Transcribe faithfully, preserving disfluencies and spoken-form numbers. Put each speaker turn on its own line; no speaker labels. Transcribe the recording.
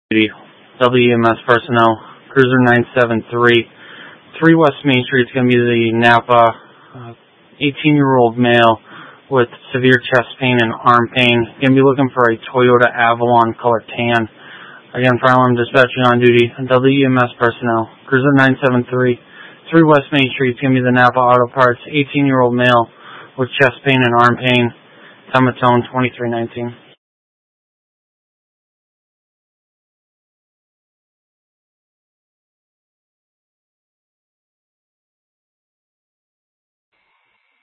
W E M S personnel, Cruiser nine seven three, three West Main Street is going to be the Napa eighteen-year-old male with severe chest pain and arm pain. Going to be looking for a Toyota Avalon color tan. Again, for alarm dispatching on duty, W E M S personnel, Cruiser nine seven three, three West Main Street is going to be the Napa Auto Parts eighteen-year-old male with chest pain and arm pain. Time of tone twenty-three nineteen.